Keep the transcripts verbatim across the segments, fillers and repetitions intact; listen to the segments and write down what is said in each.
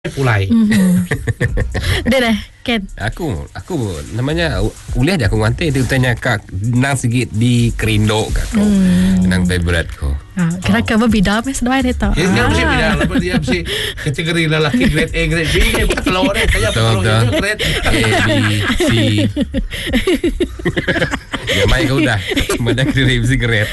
Pulai. Mm-hmm. Dia dah Ken. Aku Aku namanya Uliah je aku ngantik. Dia tanya kak nang sikit di kerindok kak kau hmm. Nang favorite ko ha, kira ka berbeda Mas Doi dia tak. Dia mesti beda. Lepas dia mesti kategori lelaki grade A, grade B. Bukan keluar dia. Kayak keluar grade A, B, C. Ya main kau dah Mana kira mesti grade.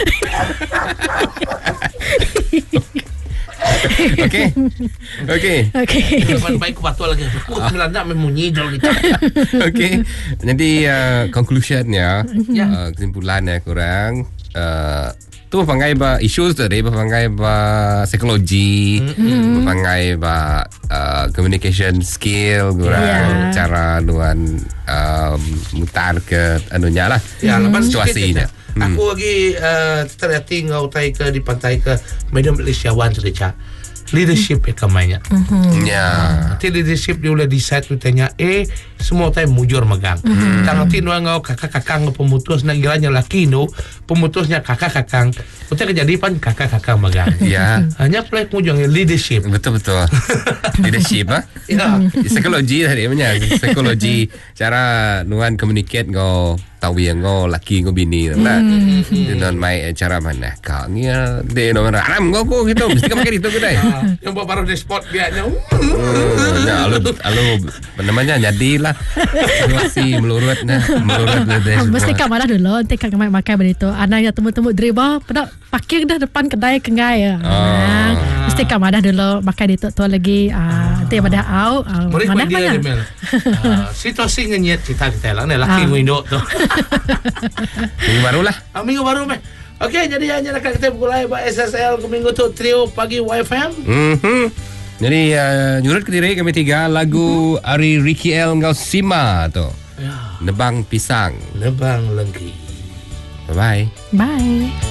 Okey. Okey. Okey. Lepas baik aku patuh lagi. Aku melanda memunyi jauh gitu. Okey. Jadi uh, conclusionnya, Ya. uh, kesimpulannya kurang uh, tu berpangai ba issues tadi, berpangai ba psikologi, mm-hmm. berpangai ba uh, communication skill kurang, yeah. cara nuan uh, mutar ke anunya lah. Ya, lepas situasinya. Hmm. Aku lagi uh, terhati ngau tai ke di pantai ke Medan Malaysiawan cerita leadership hmm. ekamanya. Mm-hmm. Ya. Nanti leadership dia boleh decide tu tanya eh semua tai mujur megang. Mm-hmm. Tang nanti nuang ngau kakak-kakang pemutus nak giranya laki no pemutusnya kakak-kakang. Utai kejadi pan kakak-kakang megang. Ya. Hanya play mujur leadership. Betul betul. Leadership ah. Ya. Psikologi tadi punya psikologi cara nuan communicate ngau tahu yang ngau laki ngau bini lah. Hmm. Non mai cara mana kau ni de no aram ngau ko gitu mesti kau pakai itu kedai. Yang buat baru di spot biarnya. Ya alu alu namanya jadilah situasi melurut nah melurut dia. Mesti kau marah dulu nanti kau mai makan begitu. Anak yang temu-temu dribble pada parkir dah depan kedai kengai ya. Oh. Mesti kau marah dulu makan itu tu lagi nanti pada au mana mana. Situasi ngenyet kita kita lah ni laki window tu. Minggu baru lah. Ah, minggu baru meh. Okey, jadi hanya nak kita mulai buat S S L ke minggu tu trio pagi Y F M. Mhm. Jadi uh, nyurut ke diri kami tiga lagu mm-hmm. Ari Ricky L ngau Sima tu. Ya. Nebang pisang. Nebang lengki. Bye bye. Bye.